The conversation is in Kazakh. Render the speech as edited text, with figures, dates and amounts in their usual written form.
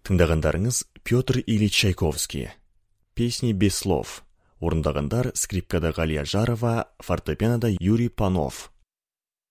Тыңдағандарыңыз Петр Ильич Чайковский. Песни без слов. Орындағандар скрипкада Галия Жарова, фортепианода Юрий Панов.